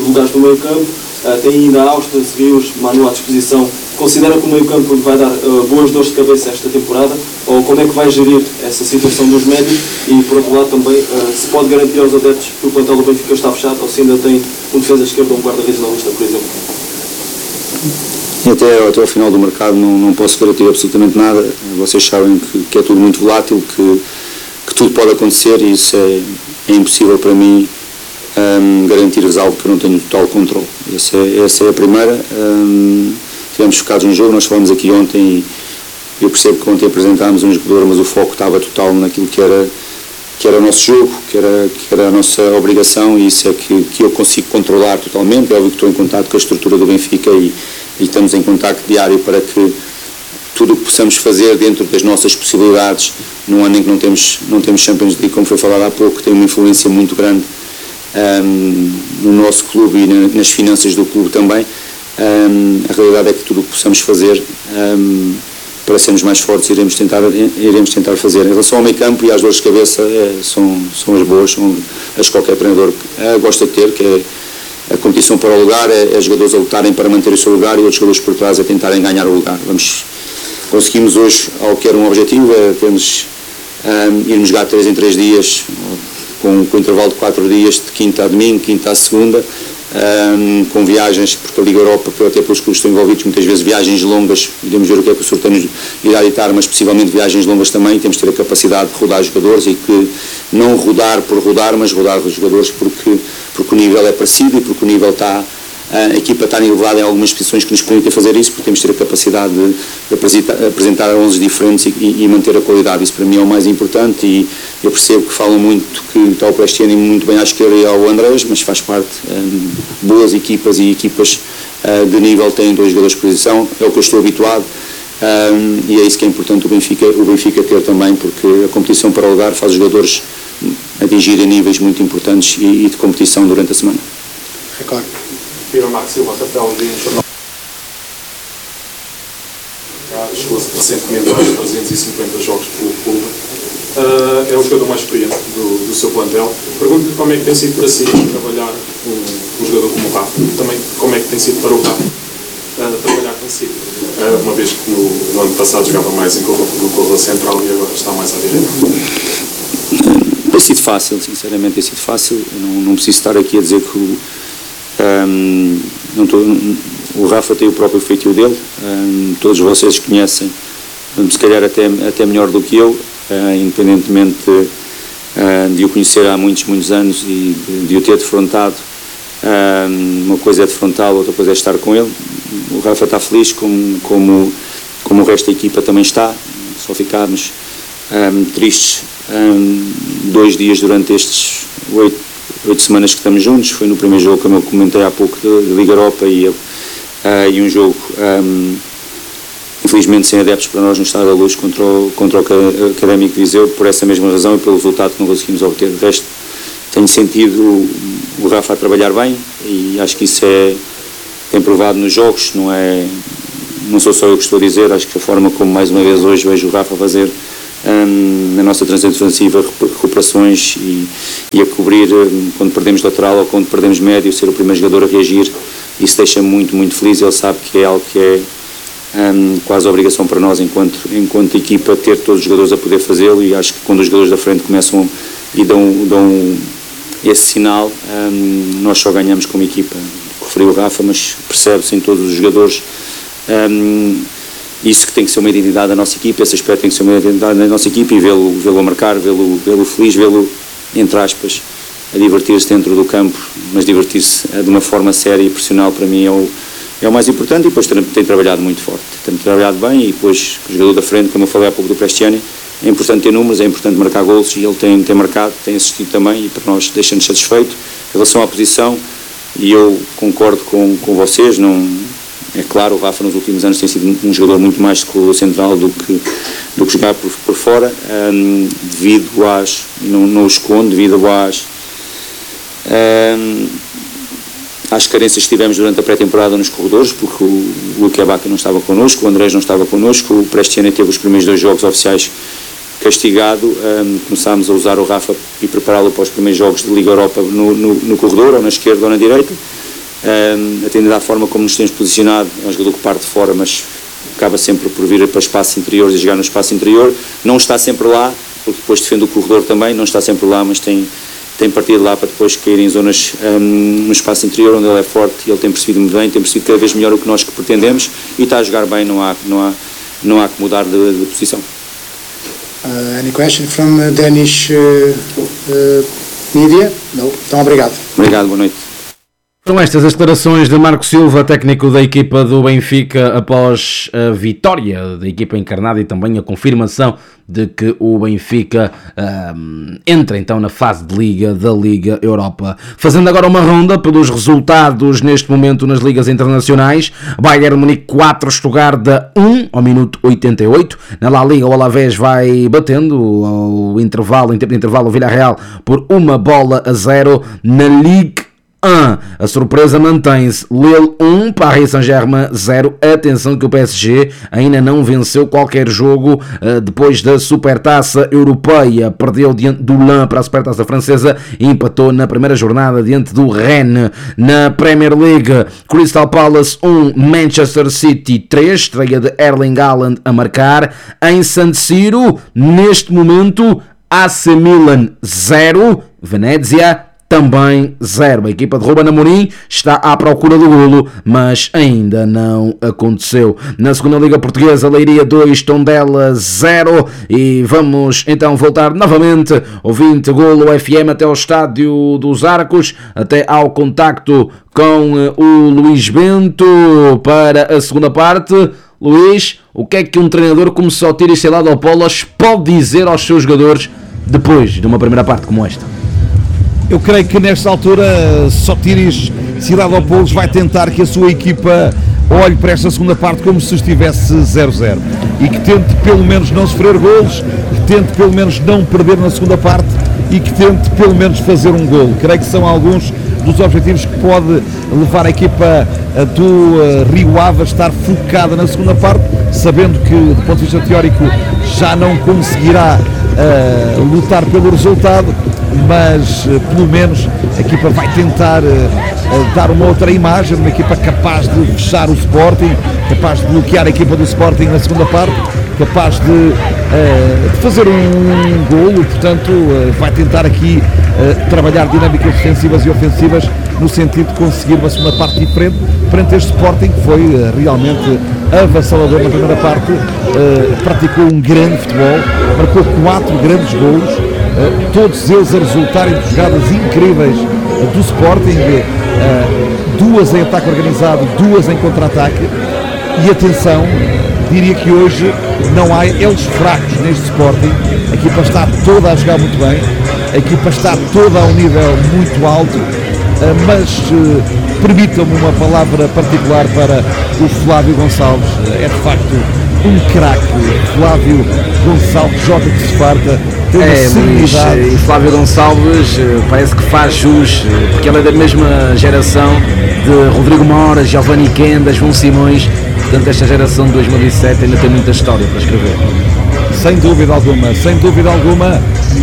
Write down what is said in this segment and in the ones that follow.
lugares do meio campo, tem ainda Austin, Rios, Manu à disposição. Considera que o meio campo lhe vai dar boas dores de cabeça esta temporada? Ou como é que vai gerir essa situação dos médios? E por outro lado também, se pode garantir aos adeptos que o plantel do Benfica está fechado, ou se ainda tem um defesa esquerda ou um guarda-redes na lista, por exemplo? Até ao final do mercado não posso garantir absolutamente nada. Vocês sabem que é tudo muito volátil, que tudo pode acontecer, e isso é impossível para mim garantir-vos algo que eu não tenho total controle. Essa é a primeira. Estivemos focados no jogo, nós falamos aqui ontem e eu percebo que ontem apresentámos um jogador, mas o foco estava total naquilo que era o nosso jogo, que era a nossa obrigação, e isso é que eu consigo controlar totalmente. É óbvio que estou em contato com a estrutura do Benfica e estamos em contacto diário para que tudo o que possamos fazer dentro das nossas possibilidades, num ano em que não temos Champions League, como foi falado há pouco, tem uma influência muito grande no nosso clube e nas finanças do clube também. A realidade é que tudo o que possamos fazer para sermos mais fortes iremos tentar fazer. Em relação ao meio campo e às dores de cabeça, são as boas, são as que qualquer treinador gosta de ter, que é a competição para o lugar, é jogadores a lutarem para manter o seu lugar e outros jogadores por trás a tentarem ganhar o lugar. Conseguimos hoje, ao que era um objetivo, irmos jogar 3 em 3 dias, com intervalo de 4 dias, de quinta a domingo, quinta a segunda, com viagens, porque a Liga Europa, até pelos clubes estão envolvidos, muitas vezes viagens longas, iremos ver o que é que o sorteio nos irá ditar, mas possivelmente viagens longas também. Temos de ter a capacidade de rodar jogadores, e que não rodar por rodar, mas rodar os jogadores porque o nível é parecido e porque o nível está, a equipa está nivelada em algumas posições que nos permitem fazer isso, porque temos de ter a capacidade de apresentar 11 diferentes e manter a qualidade. Isso para mim é o mais importante, e eu percebo que falam muito que está o Prestiani muito bem à esquerda e ao Andrés, mas faz parte. Boas equipas e equipas de nível têm 2 jogadores de posição, é o que eu estou habituado, e é isso que é importante o Benfica ter também, porque a competição para o lugar faz os jogadores atingirem níveis muito importantes e de competição durante a semana. Ricardo. Viram Marco Silva, Rafael Lins. Chegou-se recentemente aos 350 jogos pelo clube. É o jogador mais experiente do seu plantel. Pergunto-lhe como é que tem sido para si trabalhar com um jogador como o Rafa. Também como é que tem sido para o Rafa trabalhar consigo. Uma vez que no ano passado jogava mais no corredor central e agora está mais à direita. Tem sido fácil, sinceramente tem sido fácil. Eu não preciso estar aqui a dizer que o Rafa tem o próprio feitio dele, todos vocês conhecem, se calhar até melhor do que eu, independentemente de o conhecer há muitos anos e de o ter defrontado. Uma coisa é defrontá-lo, outra coisa é estar com ele. O Rafa está feliz, como o resto da equipa também está. Só ficámos tristes 2 dias durante estes 8 semanas que estamos juntos. Foi no primeiro jogo, como eu comentei há pouco, da Liga Europa, e um jogo infelizmente sem adeptos para nós no Estádio da Luz contra o Académico de Viseu, por essa mesma razão e pelo resultado que não conseguimos obter. De resto, tenho sentido o Rafa a trabalhar bem, e acho que isso tem provado nos jogos. Não sou só eu que estou a dizer, acho que a forma como mais uma vez hoje vejo o Rafa fazer na nossa transição defensiva, recuperações e a cobrir quando perdemos lateral ou quando perdemos médio, ser o primeiro jogador a reagir, isso deixa-me muito feliz. Ele sabe que é algo que é quase obrigação para nós enquanto equipa, ter todos os jogadores a poder fazê-lo, e acho que quando os jogadores da frente começam e dão esse sinal, nós só ganhamos como equipa. Referi o Rafa, mas percebe-se em todos os jogadores isso, que tem que ser uma identidade da nossa equipa. Esse aspecto tem que ser uma identidade da nossa equipa, e vê-lo a marcar, vê-lo feliz, vê-lo, entre aspas, a divertir-se dentro do campo, mas divertir-se de uma forma séria e profissional, para mim é o mais importante. E depois tem trabalhado muito forte, tem trabalhado bem, e depois o jogador da frente, como eu falei há pouco do Prestiani, é importante ter números, é importante marcar golos, e ele tem marcado, tem assistido também, e para nós deixa-nos satisfeito. Em relação à posição, e eu concordo com vocês, é claro, o Rafa nos últimos anos tem sido um jogador muito mais de corredor central do que jogar por fora, devido não o escondo, devido às carências que tivemos durante a pré-temporada nos corredores, porque o Luque Abaca não estava connosco, o Andrés não estava connosco, o Prestiani teve os primeiros 2 jogos oficiais castigado. Começámos a usar o Rafa e prepará-lo para os primeiros jogos de Liga Europa no corredor, ou na esquerda ou na direita, atendendo à forma como nos temos posicionado. É um jogador que parte de fora, mas acaba sempre por vir para espaço interior e jogar no espaço interior. Não está sempre lá, porque depois defende o corredor também, não está sempre lá, mas tem partido lá para depois cair em zonas no espaço interior, onde ele é forte, e ele tem percebido muito bem, tem percebido cada vez melhor o que nós pretendemos, e está a jogar bem, não há que mudar de posição. Any question from Danish media? Não. Então, obrigado. Obrigado, boa noite. Foram estas as declarações de Marco Silva, técnico da equipa do Benfica, após a vitória da equipa encarnada e também a confirmação de que o Benfica entra então na fase de Liga da Liga Europa. Fazendo agora uma ronda pelos resultados neste momento nas ligas internacionais. Bayern Munique 4, Stuttgart 1 ao minuto 88. Na La Liga o Alavés vai batendo em tempo de intervalo o Villarreal por 1-0. Na Ligue 1, a surpresa mantém-se. Lille 1, Paris Saint-Germain 0. Atenção que o PSG ainda não venceu qualquer jogo depois da Supertaça Europeia. Perdeu diante do Lens para a Supertaça Francesa e empatou na primeira jornada diante do Rennes. Na Premier League, Crystal Palace 1, Manchester City 3. Estreia de Erling Haaland a marcar. Em San Siro, neste momento, AC Milan 0, Venezia também 0. A equipa de Ruben Amorim está à procura do golo, mas ainda não aconteceu. Na segunda Liga Portuguesa, Leiria 2, Tondela 0. E vamos então voltar novamente, ouvinte Golo FM, até ao estádio dos Arcos, até ao contacto com o Luís Bento para a segunda parte. Luís, o que é que um treinador como Sotiris Siladopoulos pode dizer aos seus jogadores depois de uma primeira parte como esta? Eu creio que nesta altura Sotiris Siladopoulos vai tentar que a sua equipa olhe para esta segunda parte como se estivesse 0-0 e que tente pelo menos não sofrer golos, que tente pelo menos não perder na segunda parte e que tente pelo menos fazer um golo. Creio que são alguns dos objetivos que pode levar a equipa do Rio Ave a estar focada na segunda parte, sabendo que do ponto de vista teórico já não conseguirá lutar pelo resultado, mas pelo menos a equipa vai tentar dar uma outra imagem, uma equipa capaz de fechar o Sporting, capaz de bloquear a equipa do Sporting na segunda parte, capaz de fazer um golo. Portanto vai tentar aqui trabalhar dinâmicas defensivas e ofensivas no sentido de conseguir uma segunda parte diferente perante este Sporting, que foi realmente avassalador na primeira parte, praticou um grande futebol, marcou 4 grandes golos, todos eles a resultarem de jogadas incríveis do Sporting, 2 em ataque organizado, 2 em contra-ataque. E atenção, diria que hoje não há elos fracos neste Sporting. A equipa está toda a jogar muito bem, a equipa está toda a um nível muito alto, mas permitam-me uma palavra particular para o Flávio Gonçalves. É de facto um craque. Flávio Gonçalves joga que se farta, tem uma serenidade. E Flávio Gonçalves parece que faz jus, porque ele é da mesma geração de Rodrigo Mora, Giovanni Quenda, João Simões. Portanto, esta geração de 2007 ainda tem muita história para escrever. Sem dúvida alguma, sem dúvida alguma.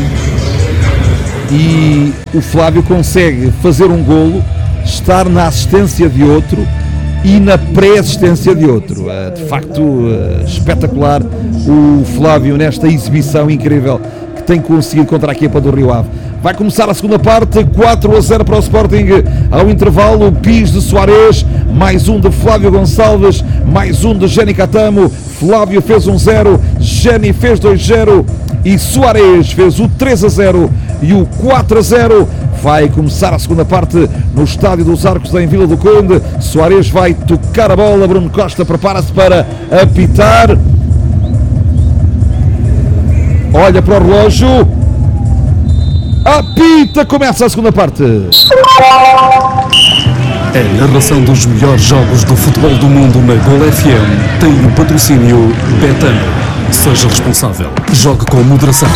E o Flávio consegue fazer um golo, estar na assistência de outro e na pré-assistência de outro. De facto, espetacular o Flávio nesta exibição incrível que tem conseguido contra a equipa do Rio Ave. Vai começar a segunda parte, 4-0 para o Sporting. Ao intervalo, Pires de Soares, mais um de Flávio Gonçalves, mais um de Jenny Catamo. Flávio fez 1-0, Jenny fez 2-0 e Soares fez o 3-0 e o 4-0. Vai começar a segunda parte no Estádio dos Arcos em Vila do Conde. Soares vai tocar a bola, Bruno Costa prepara-se para apitar. Olha para o relógio. Apita, começa a segunda parte. A narração dos melhores jogos do futebol do mundo na Gol FM tem o patrocínio Betano. Seja responsável. Jogue com moderação.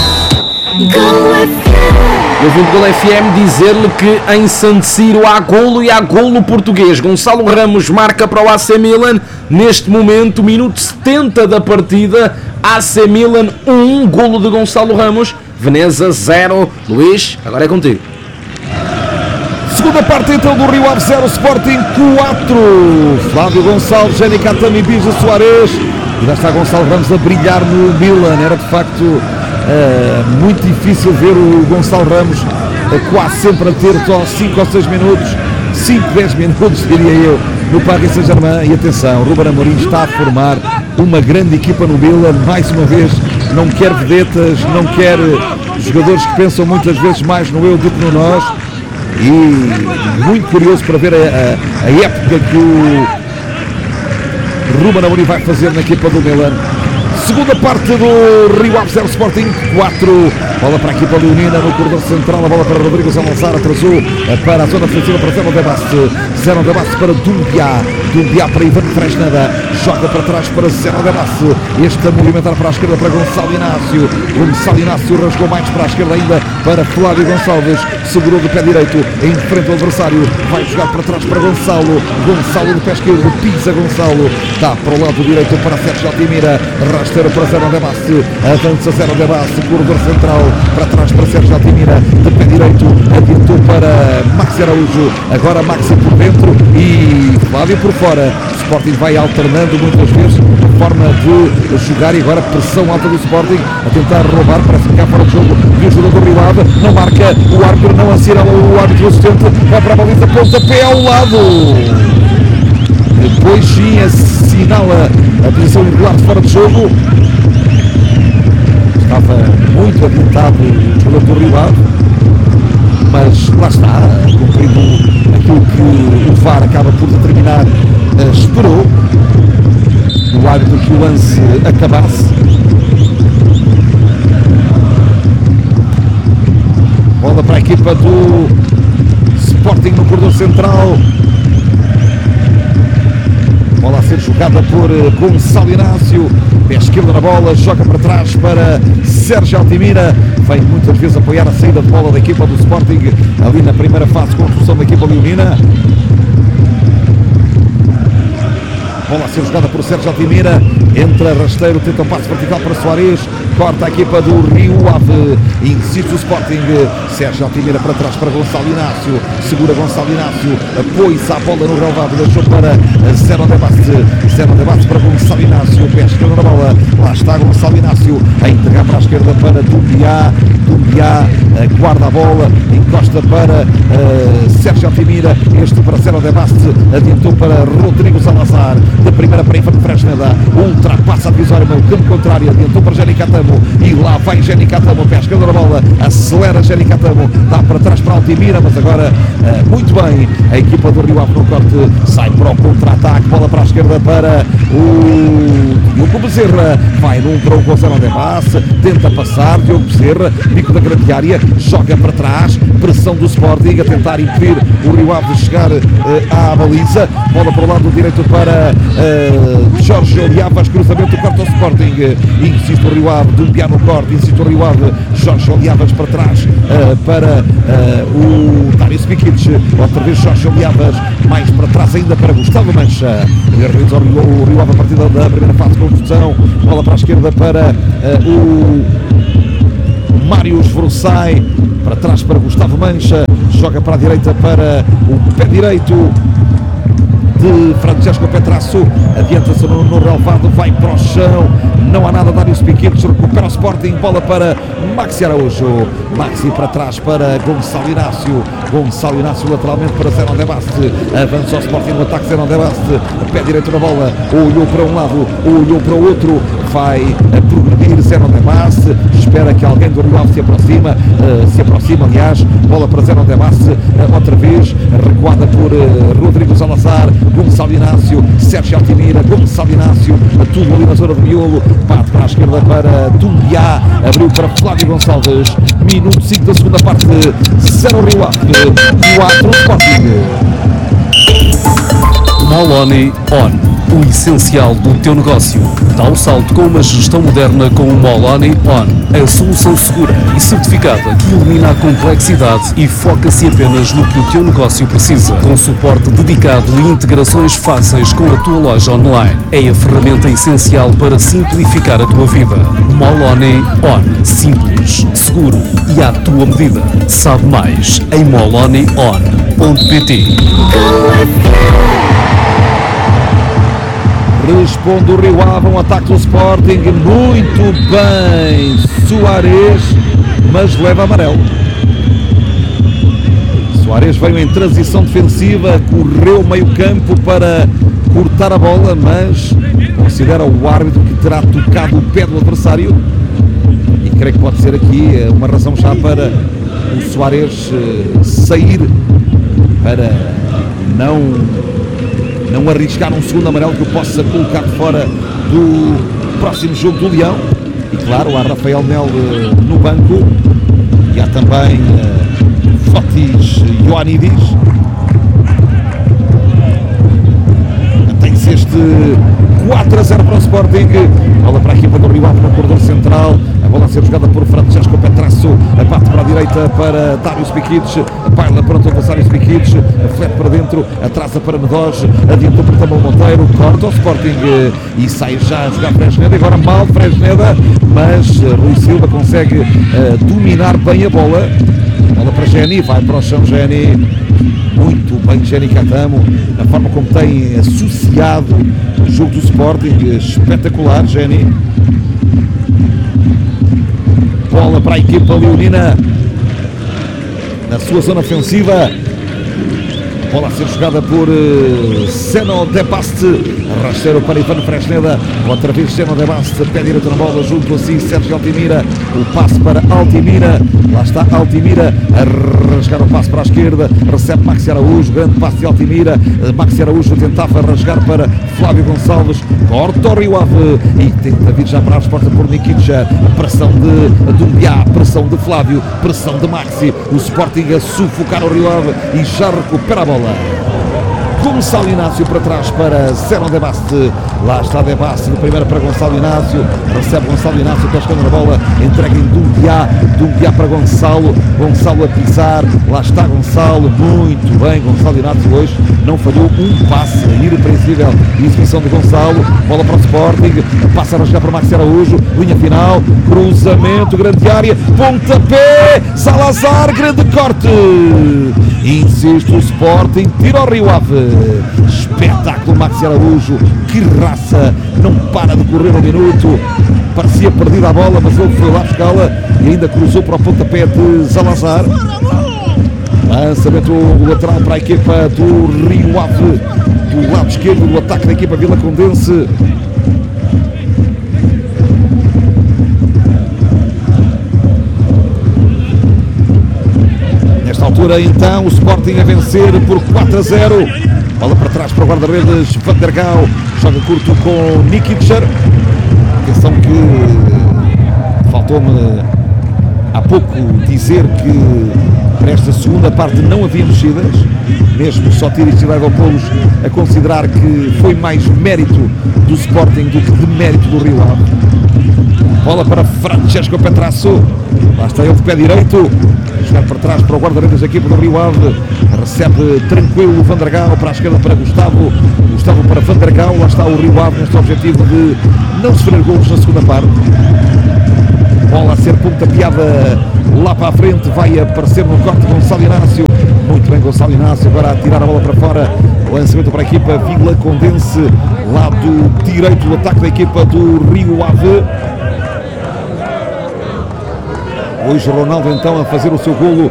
Eu vim do Gol FM dizer-lhe que em San Siro há golo e há golo português. Gonçalo Ramos marca para o AC Milan. Neste momento, minuto 70 da partida. AC Milan 1, golo de Gonçalo Ramos. Veneza 0. Luís, agora é contigo. Segunda parte então do Rio Ave 0, Sporting 4. Flávio Gonçalves, Jenny Catami e Bija Soares. E lá está Gonçalo Ramos a brilhar no Milan. Era de facto muito difícil ver o Gonçalo Ramos quase sempre a ter só 5 ou 6 minutos, 5, 10 minutos diria eu, no Paris Saint-Germain. E atenção, Ruben Amorim está a formar uma grande equipa no Milan, mais uma vez. Não quer vedetas, não quer jogadores que pensam muitas vezes mais no eu do que no nós. E muito curioso para ver a época que o Ruben Amorim vai fazer na equipa do Milan. Segunda parte do Rio Ave 0, Sporting 4. Bola para a equipa leonina no corredor central. A bola para Rodrigo Salazar. Atrasou para a zona defensiva para Zeno Debasse. Zeno Debasse para Dumbiá. Dumbiá para Ivan Fresneda. Joga para trás para Zeno Debasse. Este a movimentar para a esquerda para Gonçalo Inácio. Gonçalo Inácio rasgou mais para a esquerda ainda para Flávio Gonçalves. Segurou do pé direito em frente ao adversário. Vai jogar para trás para Gonçalo. Gonçalo de pé esquerdo. Pisa Gonçalo. Dá para o lado direito para Sérgio Altimira. Rasteiro para Zeno Debasse. Avança Zeno Debasse. Corredor central para trás para Sérgio Altimira. De pé direito. Adiantou para Maxi Araújo. Agora Maxi por dentro e Flávio por fora. O Sporting vai alternando muitas vezes a forma de jogar e agora pressão alta do Sporting a tentar roubar. Parece que cá fora de jogo e o jogador do Rio Ave não marca. O árbitro não assinala, o árbitro assistente vai para a baliza, pontapé ao lado. Depois sim assinala a posição irregular de fora de jogo. Estava muito adiantado o jogador do Rio Ave, mas lá está, cumprindo aquilo que o VAR acaba por determinar. Esperou o árbitro que o lance acabasse. Bola para a equipa do Sporting no corredor central. Bola a ser jogada por Gonçalo Inácio. Pé esquerdo na bola, joga para trás para Sérgio Altimira. Vem muitas vezes apoiar a saída de bola da equipa do Sporting ali na primeira fase de construção da equipa leonina. Bola a ser jogada por Sérgio Altimira. Entra rasteiro, tenta um passo vertical para Soares. Corta a equipa do Rio Ave. Insiste o Sporting. Sérgio Altimira para trás para Gonçalo Inácio. Segura Gonçalo Inácio. Apoia-se à bola no relvado. Deixou para Zeno Debasse. Zeno Debasse para Gonçalo Inácio. Pé esquerdo na bola. Lá está Gonçalo Inácio. A entregar para a esquerda para Dumbiá. Dumbiá guarda a bola. Encosta para Sérgio Altimira. Este para Zeno Debasse. Adiantou para Rodrigo Salazar. Da primeira para Ivan Fresneda. Ultrapassa a divisória no campo contrário. Adiantou para Jenny Catamo. E lá vai Jenny Catamo. Pé esquerda na bola. Acelera Jenny Catamo. Dá para trás para Altimira. Mas agora muito bem. A equipa do Rio Ave no corte. Sai para o contra-ataque. Bola para a esquerda para o Diogo Bezerra. Vai num para o Zeno Debasse. Tenta passar. Diogo Bezerra. Bico da grande área. Joga para trás. Pressão do Sporting a tentar impedir o Rio Ave de chegar à baliza. Bola para o lado direito para Jorge Oliavas. Cruzamento, corta o Sporting. Insiste o Rio Ave. Dumbiá no corte. Insiste o Rio Ave. Jorge Oliavas para trás para o Darius Bikic. Outra vez Jorge Oliavas. Mais para trás ainda para Gustavo Mancha. O Rio Ave a partir da primeira fase de construção. Bola para a esquerda para o Mários Vrossai. Para trás para Gustavo Mancha. Joga para a direita para o pé direito de Francesco Petrasso. Adianta-se no relvado, vai para o chão, não há nada. Darius Bikic recupera o Sporting. Bola para Maxi Araújo. Maxi para trás para Gonçalo Inácio. Gonçalo Inácio lateralmente para Zeno Debasse. Avança o Sporting no ataque. Zeno Debasse, pé direito na bola, olhou para um lado, olhou para o outro, vai a progredir Zeno Debasse. Espera que alguém do Rio Ave se aproxima, aliás. Bola para Zeno Debasse, outra vez recuada por Rodrigo Salazar. Gonçalo Inácio, Sérgio Altimira, Gonçalo Inácio, tudo ali na zona do miolo. Bate para a esquerda para Dumbiá. Abriu para Flávio Gonçalves. Minuto 5 da segunda parte. 0 Rio Ave, 4 Sporting. Moloni on. o essencial do teu negócio. Dá um salto com uma gestão moderna com o Moloney On, a solução segura e certificada que elimina a complexidade e foca-se apenas no que o teu negócio precisa, com suporte dedicado e integrações fáceis com a tua loja online. É a ferramenta essencial para simplificar a tua vida. Moloney On, simples, seguro e à tua medida. Sabe mais em moloneyon.pt. Responde o Rio Ave, um ataque do Sporting, muito bem, Soares, mas leva amarelo. Soares veio em transição defensiva, correu meio campo para cortar a bola, mas considera o árbitro que terá tocado o pé do adversário, e creio que pode ser aqui uma razão já para o Soares sair, para não arriscar um segundo amarelo que o possa colocar de fora do próximo jogo do Leão. E claro, há Rafael Mel no banco e há também Fotis Ioannidis. Mantém-se este 4-0 para o Sporting. Bola para a equipa do Rio Ave no corredor central. A bola a ser jogada por Francesco Petrasso. Bate para a direita para Dário Spikic. Baila para o adversário Spikic. Flete para dentro. Atrasa para Medós. Adiantou para Tamal Monteiro. Corta o Sporting e sai já a jogar Fresneda. Agora mal Fresneda, mas Rui Silva consegue dominar bem a bola. Bola para Geni. Vai para o chão Geni. Muito bem Geni Catamo, na forma como tem associado o jogo do Sporting, espetacular Geni. Bola para a equipa leonina na sua zona ofensiva. Bola a ser jogada por Zeno de Baste. Rasteiro para Ivan Fresneda. Outra vez Zeno de Baste. Pé direito na bola. Junto a si Sérgio Altimira. O passe para Altimira. Lá está Altimira a rasgar o passe para a esquerda. Recebe Maxi Araújo. Grande passe de Altimira. Maxi Araújo tentava rasgar para Flávio Gonçalves. Corta o Rio Ave. E tenta vir já para a resposta por Nikica. Pressão de Dumbiá. Pressão de Flávio. Pressão de Maxi. O Sporting a sufocar o Rio Ave. E já recupera a bola. Gonçalo Inácio para trás para Zeno de Baste. Lá está de Baste, de primeira para Gonçalo Inácio. Recebe Gonçalo Inácio, pescando a bola. Entrega em Dumbiá. Dumbiá para Gonçalo. Gonçalo a pisar. Lá está Gonçalo. Muito bem. Gonçalo Inácio hoje não falhou um passe. Irrepreensível exibição de Gonçalo. Bola para o Sporting. Passa a rasgar para Maxi Araújo. Linha final. Cruzamento. Grande área. Pontapé. Salazar. Grande corte. Insiste o Sporting. Tira o Rio Ave. Espetáculo Maxi Araújo. Que raça. Não para de correr um minuto. Parecia perdida a bola, mas ele foi lá buscá-la e ainda cruzou para o pontapé de Salazar. Lançamento lateral para a equipa do Rio Ave. Do lado esquerdo do ataque da equipa Vila Condense. Nesta altura então o Sporting a vencer por 4-0. Bola para trás para o guarda-redes Van der Gaal. Joga curto com Nikica. Atenção que faltou-me há pouco dizer que para esta segunda parte não havia mexidas. Mesmo Sotiris Tsiladopoulos a considerar que foi mais mérito do Sporting do que de mérito do Rio Ave. Bola para Francesco Petrasso. Lá está ele de pé direito. A jogar para trás para o guarda-redes da equipa do Rio Ave. Recebe tranquilo o Van der Gaal para a esquerda para Gustavo. Gustavo para Van der Gaal. Lá está o Rio Ave neste objetivo de não sofrer golos na segunda parte. Bola a ser pontapeada lá para a frente. Vai aparecer no corte Gonçalo Inácio. Muito bem Gonçalo Inácio. Agora a tirar a bola para fora. Lançamento para a equipa Vila Condense. Lado direito do ataque da equipa do Rio Ave. Hoje Ronaldo então a fazer o seu golo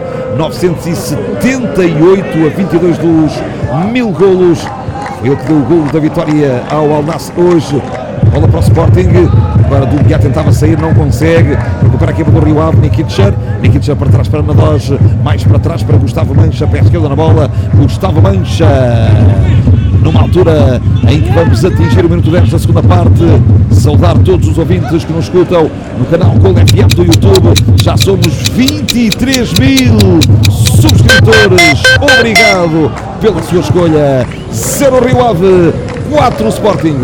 978 a 22 dos 1000 golos. Foi ele que deu o golo da vitória ao Al Nassr hoje. Bola para o Sporting. Agora Dumbiá tentava sair, não consegue. Recupera a equipa do Rio Ave, Nikica. Nikica para trás para Medós. Mais para trás para Gustavo Mancha. Pé esquerda na bola. Gustavo Mancha. Numa altura em que vamos atingir o minuto 10 da segunda parte. Saudar todos os ouvintes que nos escutam no canal Gol FM do YouTube. Já somos 23.000 subscritores. Obrigado pela sua escolha. 0 Rio Ave, 4 Sporting.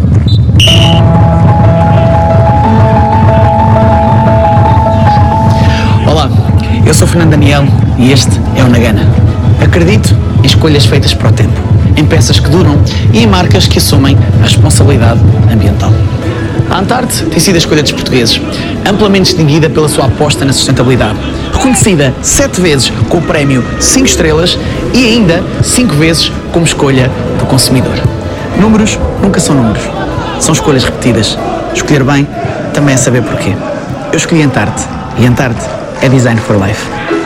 Olá, eu sou Fernando Daniel e este é o Nagana. Acredito em escolhas feitas para o tempo, em peças que duram e em marcas que assumem a responsabilidade ambiental. A Antarte tem sido a escolha dos portugueses, amplamente distinguida pela sua aposta na sustentabilidade, reconhecida 7 vezes com o prémio 5 estrelas e ainda 5 vezes como escolha do consumidor. Números nunca são números, são escolhas repetidas. Escolher bem também é saber porquê. Eu escolhi Antarte e Antarte é Design for Life.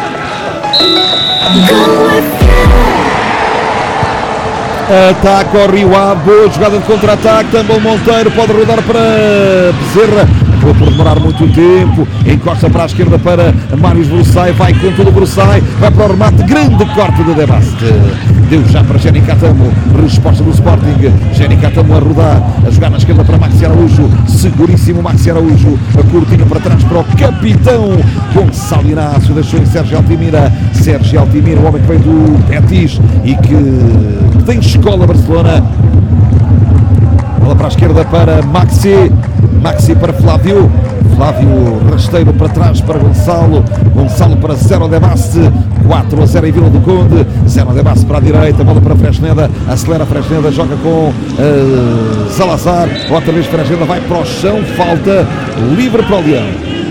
Ataque ao Rio Ave, boa jogada de contra-ataque, Tambor Monteiro pode rodar para Bezerra, acabou por demorar muito tempo, encosta para a esquerda para Marius Brussai, vai com tudo Brussai, vai para o remate, grande corte de Debaste, deu já para Jenny Catamo, resposta do Sporting, Jenny Catamo a rodar, a jogar na esquerda para Maxi Araújo, seguríssimo Maxi Araújo, a curtinho para trás para o capitão Gonçalo Inácio, deixou em Sérgio Altimira, o homem que veio do Betis e que tem escola Barcelona. Bola para a esquerda para Maxi para Flávio rasteiro para trás para Gonçalo para Zero Debaste, 4-0 em Vila do Conde, Zero Debaste para a direita, bola para Fresneda, acelera Fresneda, joga com Salazar, outra vez Fresneda vai para o chão, falta livre para o Leão.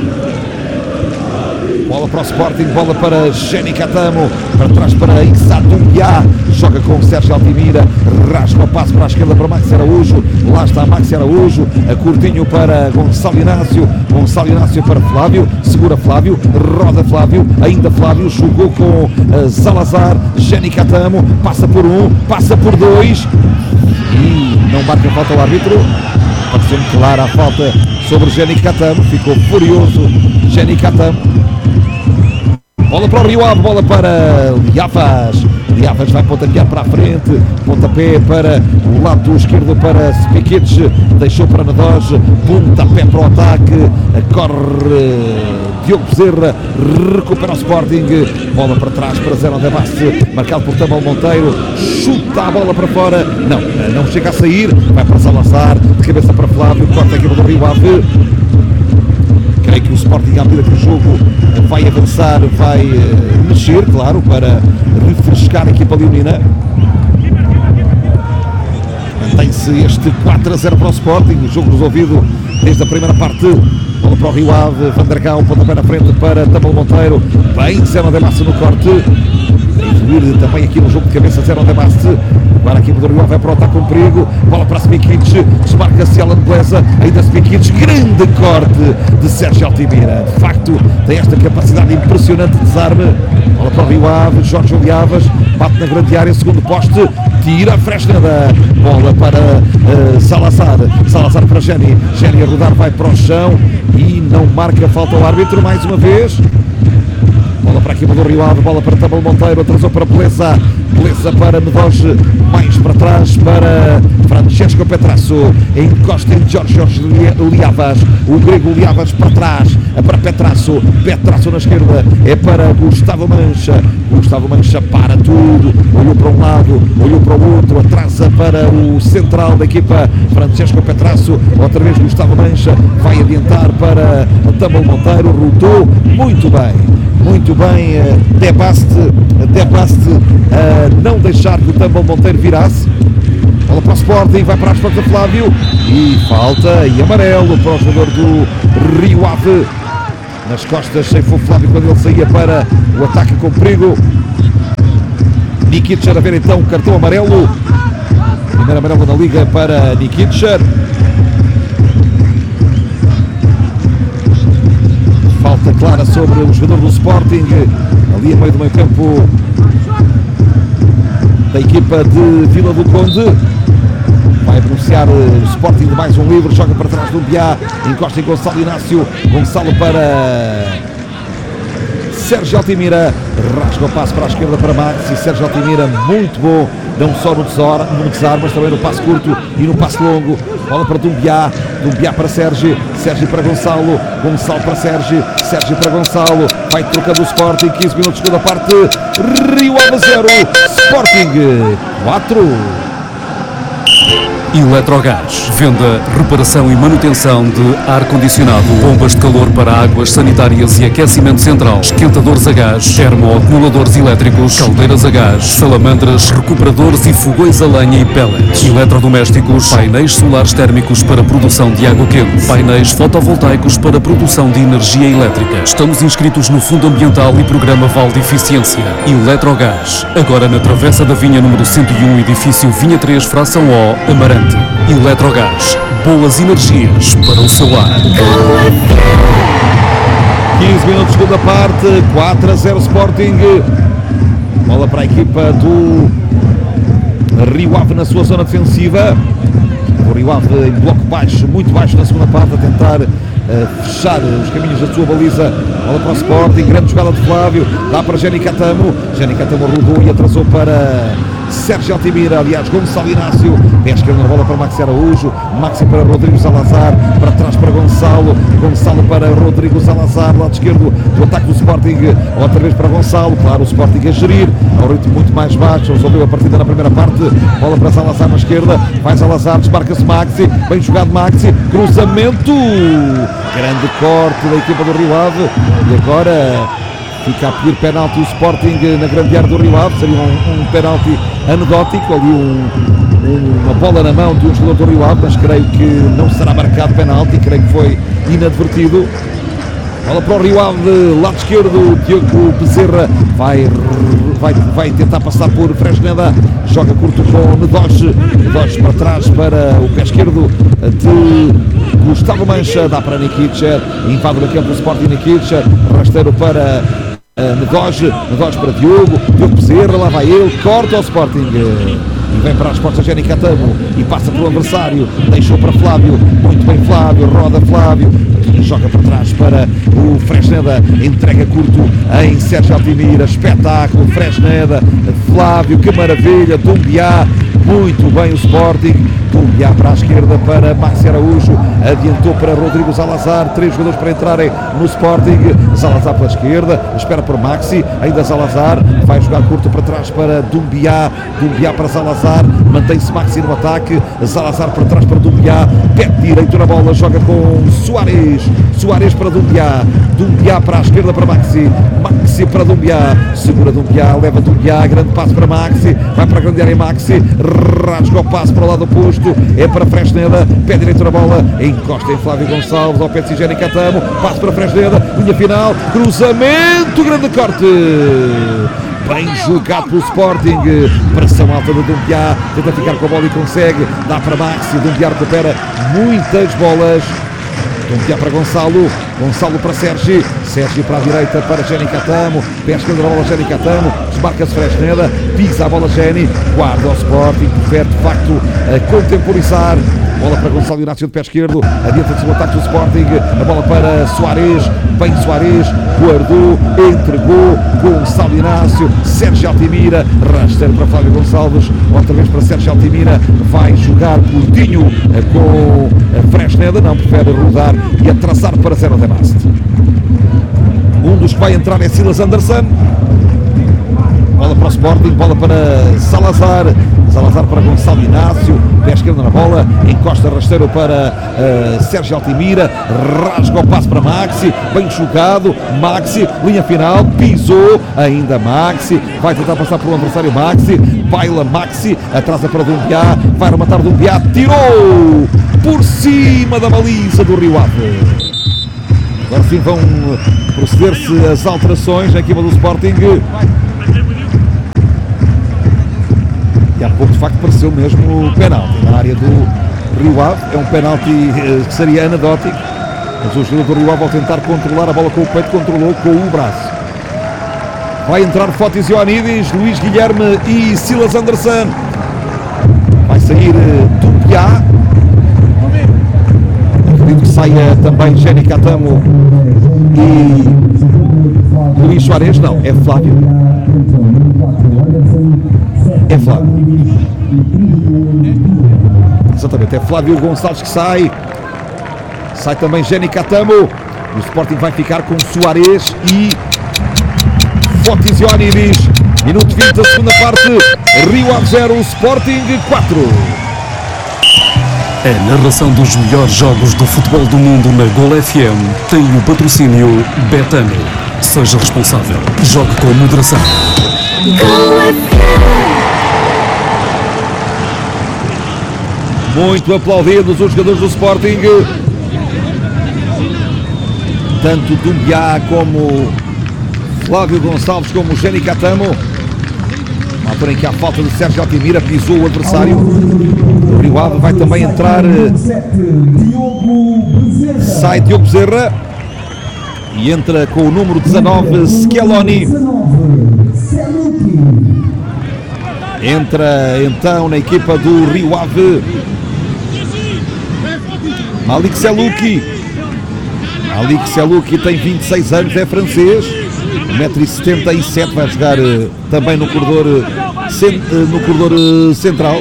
Bola para o Sporting, bola para Jenny Catamo, para trás para Insatumbiá, joga com Sérgio Altimira, rasga o passo para a esquerda para Maxi Araújo, lá está Maxi Araújo, a curtinho para Gonçalo Inácio para Flávio, segura Flávio, roda Flávio, ainda Flávio, jogou com Salazar, Jenny Catamo, passa por um, passa por dois, e não marca falta ao árbitro, pode ser clara a falta sobre Jenny Catamo, ficou furioso Jenny Catamo. Bola para o Rio Ave, bola para Liavas vai pontapear para a frente, pontapé para o lado esquerdo para Spikic, deixou para Nadós, pontapé para o ataque, corre Diogo Bezerra, recupera o Sporting, bola para trás para Zero Debaste, marcado por Tambor Monteiro, chuta a bola para fora, não chega a sair, vai para Salazar, de cabeça para Flávio, corta aqui para o Rio Ave. Creio que o Sporting, à medida que o jogo vai avançar, vai mexer, claro, para refrescar a equipa leonina. Mantém-se este 4-0 para o Sporting, o jogo resolvido desde a primeira parte. Bola para o Rio Ave, Van der Gaal, pontapé na frente para Tambor Monteiro, bem Zero Debaste no corte, evoluir também aqui no jogo de cabeça Zero Debaste. Agora aqui o Rio Ave vai para o ataque com perigo, bola para Spikic, desmarca-se Alan Beleza, ainda Spikic, grande corte de Sérgio Altimira, de facto tem esta capacidade impressionante de desarme. Bola para o Rio Ave, Jorge Liavas, bate na grande área, segundo poste, tira a Fresneda, bola para Salazar para Jenny a rodar, vai para o chão e não marca falta ao árbitro mais uma vez. Bola para aqui do Rio Ave, bola para Tambor Monteiro, atrasou para Beleza para Medós, mais para trás para Francesco Petrasso, encosta em Jorge Liavas, o grego Liavas para trás, para Petrasso na esquerda, é para Gustavo Mancha para tudo, olhou para um lado, olhou para o outro, atrasa para o central da equipa Francesco Petrasso, outra vez Gustavo Mancha, vai adiantar para Tambor Monteiro, rodou muito bem, Debaste não deixar que o Tambor Monteiro virasse. Bola para o Sporting, vai para as costas de Flávio e falta e amarelo para o jogador do Rio Ave. Nas costas ceifou Flávio quando ele saía para o ataque com perigo. Nikitcher a ver então o cartão amarelo. Primeiro amarelo na liga para Nikitcher. Falta clara sobre o jogador do Sporting, ali a meio do meio campo da equipa de Vila do Conde. Vai beneficiar o Sporting de mais um livre, joga para trás do Biá, encosta em Gonçalo Inácio, Gonçalo para Sérgio Altimira, rasga o passo para a esquerda para Max e Sérgio Altimira muito bom, não só no desarme, mas também no passo curto e no passo longo. Bola para Dumbiá para Sérgio para Gonçalo para Sérgio para Gonçalo, vai trocando o Sporting, 15 minutos de segunda parte, Rio Ave 0, Sporting 4. Eletrogás. Venda, reparação e manutenção de ar-condicionado, bombas de calor para águas sanitárias e aquecimento central, esquentadores a gás, termoacumuladores elétricos, caldeiras a gás, salamandras, recuperadores e fogões a lenha e pellets. Eletrodomésticos, painéis solares térmicos para produção de água quente, painéis fotovoltaicos para produção de energia elétrica. Estamos inscritos no Fundo Ambiental e Programa Val de Eficiência. Eletrogás. Agora na Travessa da Vinha número 101, edifício Vinha 3, fração O, Amarante. Eletrogás. Boas energias para o seu ar. 15 minutos, segunda parte, 4-0 Sporting. Bola para a equipa do Rio Ave na sua zona defensiva. O Rio Ave em bloco baixo, muito baixo na segunda parte, a tentar fechar os caminhos da sua baliza. Bola para o Sporting, grande jogada de Flávio, dá para Jenny Catamo. Jenny Catamo rodou e atrasou para Sérgio Altimira, aliás, Gonçalo Inácio, pé esquerdo na bola para Maxi Araújo, Maxi para Rodrigo Salazar, para trás para Gonçalo, Gonçalo para Rodrigo Salazar, lado esquerdo do ataque do Sporting, outra vez para Gonçalo, claro, o Sporting a gerir, ao ritmo muito mais baixo, resolveu a partida na primeira parte, bola para Salazar na esquerda, vai Salazar, desmarca-se Maxi, bem jogado Maxi, cruzamento, grande corte da equipa do Rio Ave, e agora fica a pedir penalti o Sporting na grande área do Rio Ave, seria um penalti anedótico, ali uma bola na mão de um jogador do Rio Ave, mas creio que não será marcado penalti, creio que foi inadvertido. Bola para o Rio Ave, lado esquerdo, Diogo Bezerra vai tentar passar por Fresneda, joga curto com Nedoche para trás para o pé esquerdo de Gustavo Mancha, dá para Nikic, invade o campo do Sporting, Nikic, rasteiro para Nedoche para Diogo Bezerra, lá vai ele, corta o Sporting. E vem para as costas Jenny Catamo e passa pelo adversário, deixou para Flávio, muito bem Flávio, roda Flávio, joga para trás para o Fresneda, entrega curto em Sérgio Altimira, espetáculo, Fresneda, Flávio, que maravilha, Dumbiá, muito bem o Sporting, Dumbiá para a esquerda para Maxi Araújo, adiantou para Rodrigo Salazar, 3 jogadores para entrarem no Sporting, Salazar pela esquerda, espera por Maxi, ainda Salazar, vai jogar curto para trás para Dumbiá para Salazar, mantém-se Maxi no ataque, Salazar para trás para Dumbiá, pé direito na bola, joga com Soares para Dumbiá para a esquerda para Maxi para Dumbiá, segura Dumbiá, leva Dumbiá, grande passo para Maxi, vai para a grande área Maxi, rasga o passo para o lado oposto, é para Fresneda, pé direito na bola, encosta em Flávio Gonçalves, ao pé de Jenny Catamo, passo para Fresneda, linha final, cruzamento, grande corte, bem jogado pelo Sporting, pressão alta de Dumbiá, tenta ficar com a bola e consegue, dá para Maxi, Dumbiá recupera muitas bolas, Dumbiá para Gonçalo para Sérgio para a direita para Jenny Catamo, pé esquerdo da bola Jenny Catamo, desmarca-se Fresneda, pisa a bola Jenny, guarda o Sporting, prefere de facto contemporizar, bola para Gonçalo Inácio de pé esquerdo, adianta-se o ataque do Sporting, a bola para Soares, bem Soares, guardou, entregou, Gonçalo Inácio, Sérgio Altimira, rasteiro para Flávio Gonçalves, outra vez para Sérgio Altimira, vai jogar Coutinho com Fresneda, não, prefere rodar e atrasar para Zero de Bast. Um dos que vai entrar é Silas Anderson, bola para o Sporting, bola para Salazar para Gonçalo Inácio, pé esquerdo na bola, encosta rasteiro para Sérgio Altimira, rasga o passo para Maxi, bem jogado, Maxi, linha final, pisou, ainda Maxi, vai tentar passar por um adversário Maxi, baila Maxi, atrasa para Dumbiá, vai rematar Dumbiá, tirou por cima da baliza do Rio Ave. Agora sim vão proceder-se as alterações na equipa do Sporting. E há pouco de facto pareceu mesmo penalti na área do Rio Ave. É um penalti que seria anedótico, mas o jogador do Rio Ave, ao tentar controlar a bola com o peito, controlou com o braço. Vai entrar Fotis Ioannidis, Luís Guilherme e Silas Anderson. Vai sair Dumbiá. Acredito que saia também Jenny Catamo e Luís Soares. Não, é Flávio. É Flávio. Exatamente, é Flávio Gonçalves que sai. Sai também Jenny Catamo. O Sporting vai ficar com Soares e Fotis Ioannidis. Minuto 20 da segunda parte. Rio Ave 0, Sporting 4. A narração dos melhores jogos do futebol do mundo na Gol FM tem o patrocínio Betano. Seja responsável. Jogue com moderação. Muito aplaudidos os jogadores do Sporting. Tanto Dumbiá como Flávio Gonçalves como Jenny Catamo. Na altura em que há falta de Sérgio Altimira, pisou o adversário. O Rio Ave vai também entrar. Sai Diogo Bezerra. E entra com o número 19, Scheloni. Entra então na equipa do Rio Ave Malik Selouki. Malik Selouki tem 26 anos, é francês, 1,77 m, vai jogar também no corredor central.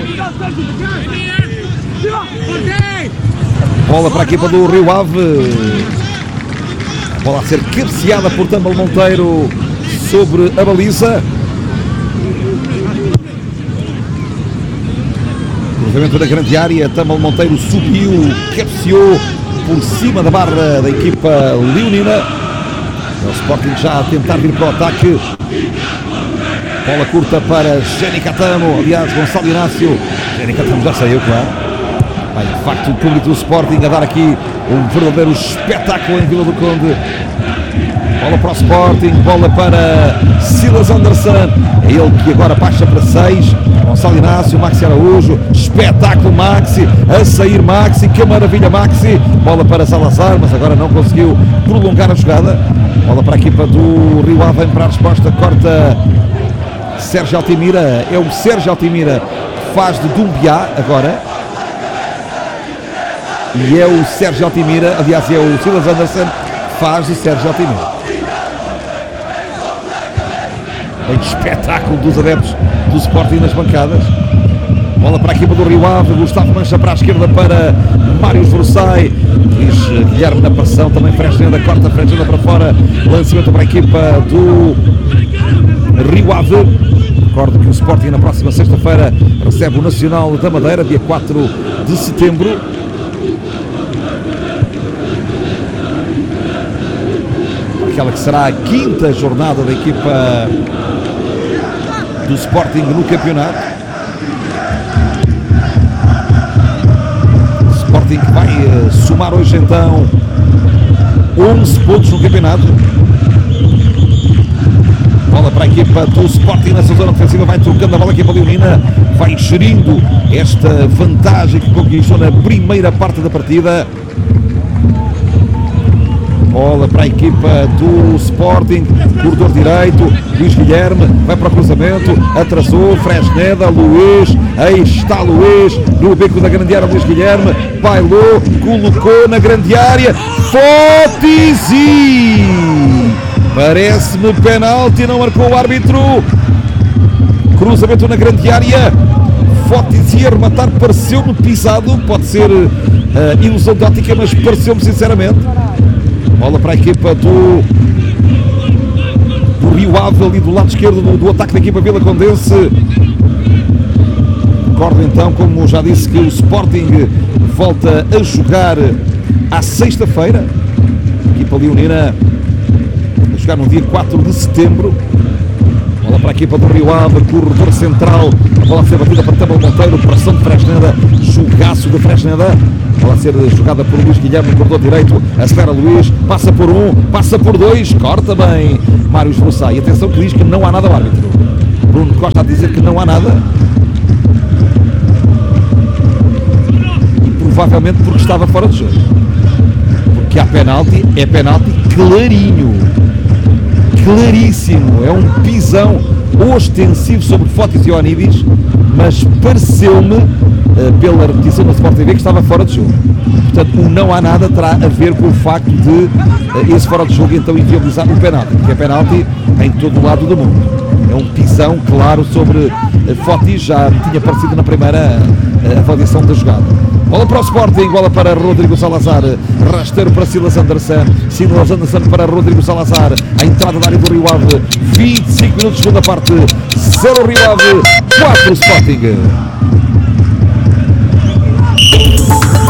Bola para a equipa do Rio Ave. A bola a ser cabeceada por Tâmara Monteiro sobre a baliza. Cruzamento da grande área, Tâmara Monteiro subiu, cabeceou por cima da barra da equipa leonina. O Sporting já a tentar vir para o ataque. Bola curta para Jenny Catamo, aliás, Gonçalo Inácio. Jenny Catamo já saiu, claro. Vai, de facto, o público do Sporting a dar aqui um verdadeiro espetáculo em Vila do Conde. Bola para o Sporting, bola para Silas Anderson. É ele que agora baixa para 6. Gonçalo Inácio, Maxi Araújo. Espetáculo Maxi, a sair Maxi, que maravilha Maxi. Bola para Salazar, mas agora não conseguiu prolongar a jogada. Bola para a equipa do Rio Ave, vem para a resposta, corta Sérgio Altimira. É o Sérgio Altimira que faz de Dumbiá agora. E é o Sérgio Altimira, aliás é o Silas Anderson que faz de Sérgio Altimira. Bem, espetáculo dos adeptos do Sporting nas bancadas. Bola para a equipa do Rio Ave, Gustavo Mancha para a esquerda para Mário Esforçai. Luís Guilherme na pressão, também Fresneda, corta Fresneda para fora. Lançamento para a equipa do Rio Ave. Recordo que o Sporting na próxima sexta-feira recebe o Nacional da Madeira, dia 4 de setembro. Aquela que será a quinta jornada da equipa do Sporting no campeonato. Sporting que vai somar hoje então 11 pontos no campeonato. Bola para a equipa do Sporting nessa zona defensiva, vai trocando a bola, a equipa leonina vai gerindo esta vantagem que conquistou na primeira parte da partida. Bola para a equipa do Sporting, corredor direito, Luís Guilherme, vai para o cruzamento, atrasou, Fresneda, Luís, aí está Luís, no beco da grande área, Luís Guilherme, bailou, colocou na grande área, Fotizi! Parece-me penalti, não marcou o árbitro. Cruzamento na grande área, Fotizi a rematar, pareceu-me pisado, pode ser ilusão de ótica, mas pareceu-me sinceramente. Bola para a equipa do Rio Ave, ali do lado esquerdo do ataque da equipa Vila Condense. Recordo então, como já disse, que o Sporting volta a jogar à sexta-feira. A equipa leonina a jogar no dia 4 de setembro. Bola para a equipa do Rio Ave, corredor central. A bola a ser batida para Tâmara Monteiro, pressão de Fresneda, jogaço de Fresneda. Bola a ser jogada por Luís Guilherme no corredor direito, acelera Luís, passa por um, passa por dois, corta bem Mário Esforçai. E atenção que diz que não há nada ao árbitro. Bruno Costa a dizer que não há nada. E provavelmente porque estava fora de jogo. Porque há penalti, é penalti clarinho. Claríssimo, é um pisão ostensivo sobre Fotis Ioannidis, mas pareceu-me, pela repetição da Sport TV, que estava fora de jogo. Portanto, o não há nada terá a ver com o facto de esse fora de jogo então inviabilizar o penalti, porque é penalti em todo o lado do mundo. É um pisão claro sobre Fotis, já tinha aparecido na primeira avaliação da jogada. Bola para o Sporting, bola para Rodrigo Salazar, rasteiro para Silas Anderson, Silas Anderson para Rodrigo Salazar, a entrada da área do Rio Ave, 25 minutos de segunda parte, 0 Rio Ave, 4 Sporting.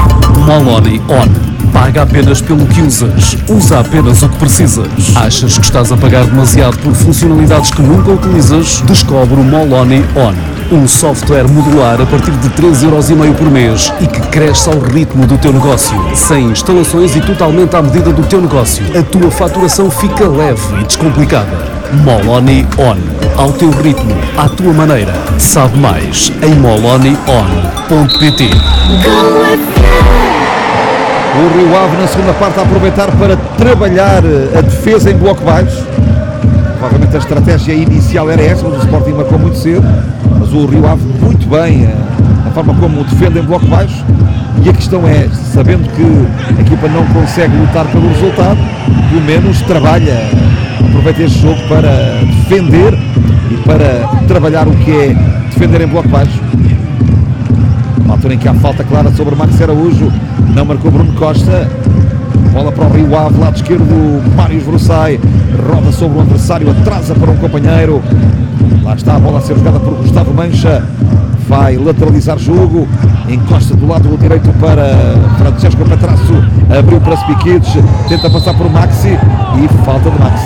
Moloney On. Paga apenas pelo que usas. Usa apenas o que precisas. Achas que estás a pagar demasiado por funcionalidades que nunca utilizas? Descobre o Moloney On. Um software modular a partir de 3,5€ por mês e que cresce ao ritmo do teu negócio. Sem instalações e totalmente à medida do teu negócio. A tua faturação fica leve e descomplicada. Moloney On. Ao teu ritmo, à tua maneira. Sabe mais em moloneyon.pt. O Rio Ave na segunda parte a aproveitar para trabalhar a defesa em bloco baixo. Provavelmente a estratégia inicial era essa, mas o Sporting marcou muito cedo. Mas o Rio Ave muito bem a forma como defende em bloco baixo. E a questão é, sabendo que a equipa não consegue lutar pelo resultado, pelo menos trabalha, aproveita este jogo para defender e para trabalhar o que é defender em bloco baixo. Na altura em que há falta clara sobre Max Araújo, não marcou Bruno Costa. Bola para o Rio Ave, lado esquerdo, Mário Vrossai, roda sobre o adversário, atrasa para um companheiro. Lá está a bola a ser jogada por Gustavo Mancha, vai lateralizar jogo, encosta do lado direito para Francesco Petrasso, abriu para Spikic, tenta passar por Maxi e falta de Maxi.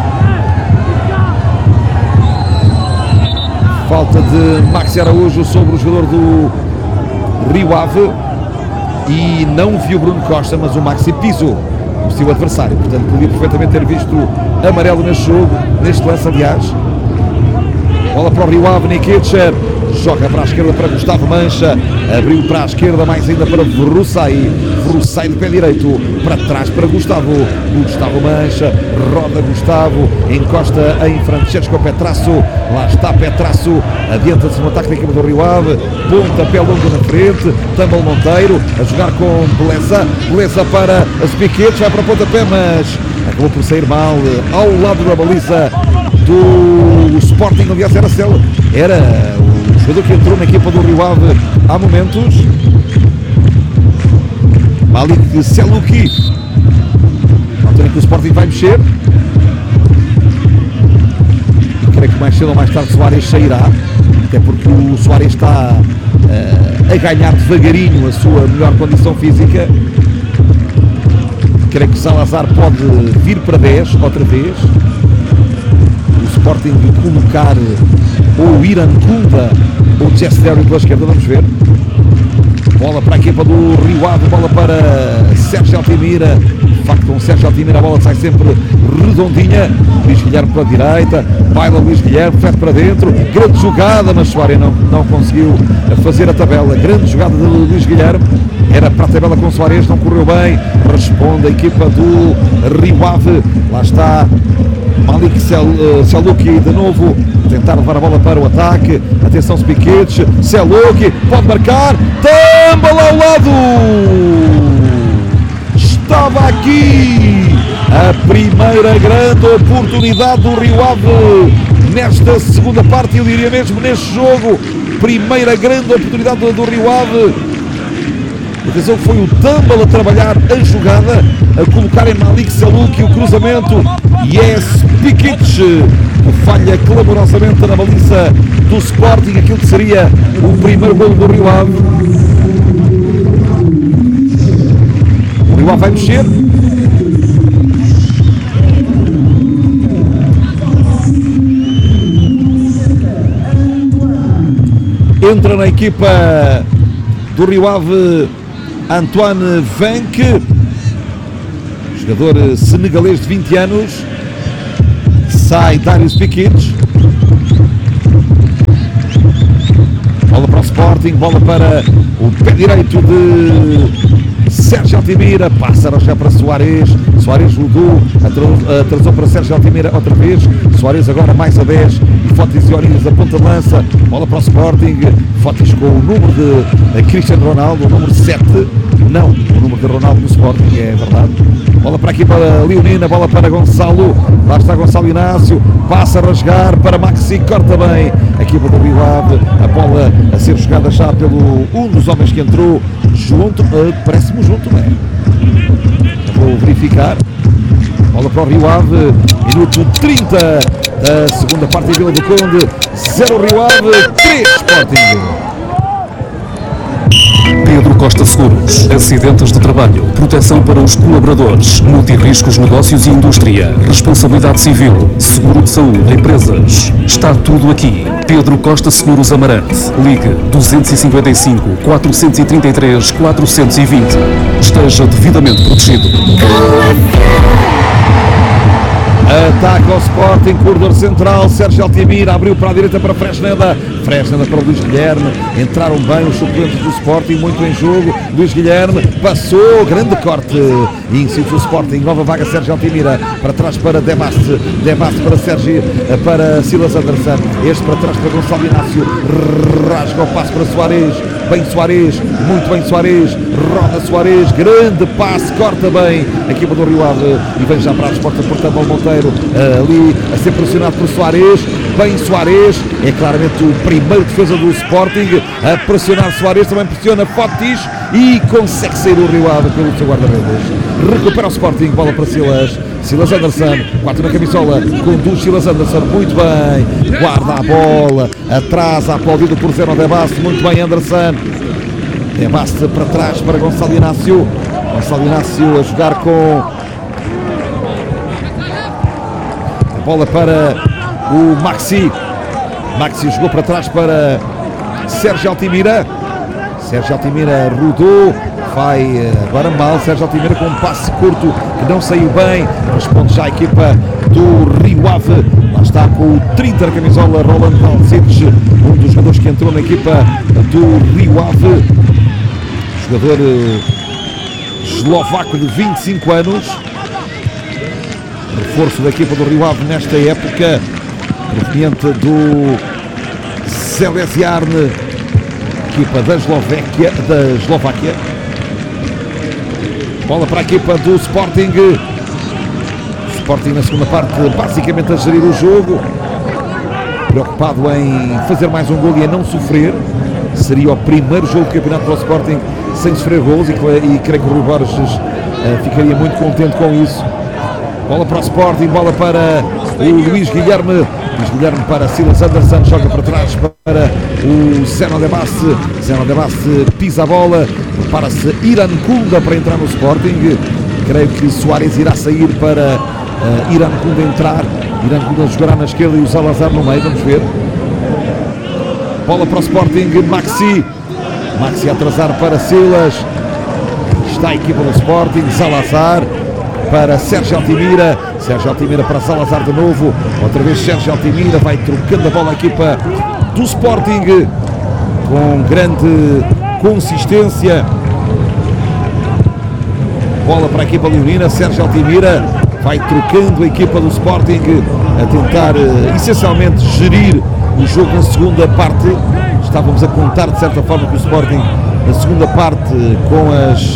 Falta de Maxi Araújo sobre o jogador do Rio Ave e não viu Bruno Costa, mas o Maxi pisou o seu adversário, portanto podia perfeitamente ter visto amarelo neste jogo, neste lance aliás. Bola para o Rio Ave, Nikitcher joga para a esquerda para Gustavo Mancha, abriu para a esquerda mais ainda para Vrossai, Vrossai de pé direito, para trás para Gustavo Mancha, roda Gustavo, encosta em Francesco Petrasso, lá está Petrasso, adianta-se no ataque da equipa do Rio Ave, pontapé longo na frente, Tambal Monteiro a jogar com Beleza para Spikic, vai para o pontapé, mas acabou por sair mal ao lado da baliza do Sporting. Aliás era o jogador que entrou na equipa do Rio Ave há momentos, Malik Seluki. Na altura em que o Sporting vai mexer, e creio que mais cedo ou mais tarde Soares sairá, até porque o Soares está a ganhar devagarinho a sua melhor condição física. Creio que Salazar pode vir para 10 outra vez. O Sporting colocar ou Iran Kunda ou Jesse Derry pela esquerda, vamos ver. Bola para a equipa do Rio Ave, bola para Sérgio Altimira. De facto, com Sérgio Altimira a bola sai sempre redondinha. Luís Guilherme para a direita, baila Luís Guilherme, fede para dentro. Grande jogada, mas Soares não conseguiu fazer a tabela. Grande jogada de Luís Guilherme. Era para a tabela com Soares, não correu bem. Responde a equipa do Rio Ave. Lá está Malik Seluki de novo, tentar levar a bola para o ataque. Atenção Spikic, Seluki pode marcar, Tambal ao lado. Estava aqui a primeira grande oportunidade do Rio Ave nesta segunda parte, eu diria mesmo neste jogo. Primeira grande oportunidade do Rio Ave. Atenção, foi o Tambal a trabalhar a jogada, a colocar em Malik Seluki o cruzamento, e é Spikic que falha clamorosamente na baliza do Sporting, aquilo que seria o primeiro golo do Rio Ave. O Rio Ave vai mexer. Entra na equipa do Rio Ave Antoine Venque, jogador senegalês de 20 anos. Sai Darius Spikic. Bola para o Sporting, bola para o pé direito de Sérgio Altimira, passa a para Soares. Soares mudou, atrasou para Sérgio Altimira outra vez. Soares agora mais a 10 e Fotis e Orias a ponta de lança. Bola para o Sporting, Fotis com o número de Cristiano Ronaldo, o número 7, não o número de Ronaldo no Sporting, é verdade. Bola para aqui para Leonina, bola para Gonçalo, lá está Gonçalo Inácio, passa a rasgar para Maxi, corta bem a equipa do Rio Ave, a bola a ser jogada já pelo um dos homens que entrou junto, parece-me junto, não é? Vou verificar. Bola para o Rio Ave, minuto 30 da segunda parte em Vila do Conde, 0 Rio Ave, 3 Sporting. Pedro Costa Seguros. Acidentes de trabalho, proteção para os colaboradores, multirriscos, negócios e indústria, responsabilidade civil, seguro de saúde, empresas. Está tudo aqui. Pedro Costa Seguros Amarante. Ligue 255 433 420. Esteja devidamente protegido. Ataca ao Sporting, corredor central, Sérgio Altimira abriu para a direita para Fresneda para Luís Guilherme, entraram bem os suplentes do Sporting, muito em jogo, Luís Guilherme passou, grande corte, e insiste o Sporting, nova vaga Sérgio Altimira, para trás para Debaste para Sérgio, para Silas Anderson, este para trás para Gonçalo Inácio, rasga o passo para Soares, bem Soares, muito bem Soares, roda Soares, grande passe, corta bem, a equipa do Rio Ave, e vem já para a resposta por Tambal Monteiro, ali a ser pressionado por Soares, bem Soares, é claramente o primeiro defesa do Sporting, a pressionar Soares, também pressiona Fotis e consegue sair o Rio Ave pelo seu guarda-redes, recupera o Sporting, bola para Silas Anderson, 4 na camisola, conduz Silas Anderson, muito bem, guarda a bola, atrás, aplaudido por Zeno Debaste, muito bem Anderson, Debaste para trás para Gonçalo Inácio a jogar com a bola para o Maxi jogou para trás para Sérgio Altimira rodou, vai agora mal Sérgio Altimira com um passe curto que não saiu bem, responde já a equipa do Rio Ave, lá está com o 30 da camisola Roland Valcic, um dos jogadores que entrou na equipa do Rio Ave, jogador eslovaco de 25 anos, reforço da equipa do Rio Ave nesta época, proveniente do Železárne, equipa da Eslováquia. Bola para a equipa do Sporting na segunda parte, basicamente a gerir o jogo, preocupado em fazer mais um gol e a não sofrer. Seria o primeiro jogo do campeonato para o Sporting sem sofrer gols, e creio que o Rui Borges ficaria muito contente com isso. Bola para o Sporting, bola para o Luís Guilherme para Silas Anderson, joga para trás para o Zeno Debaste pisa a bola, prepara-se Iran Kunda para entrar no Sporting, creio que Soares irá sair para Iran Kunda entrar, Iran Kunda jogará na esquerda e o Salazar no meio, vamos ver. Bola para o Sporting, Maxi a atrasar para Silas, está a equipa do Sporting, Salazar para Sérgio Altimira para Salazar de novo, outra vez Sérgio Altimira, vai trocando a bola a equipa do Sporting com grande consistência. Bola para a equipa leonina, Sérgio Altimira vai trocando a equipa do Sporting a tentar essencialmente gerir o jogo na segunda parte. Estávamos a contar de certa forma que o Sporting na segunda parte, com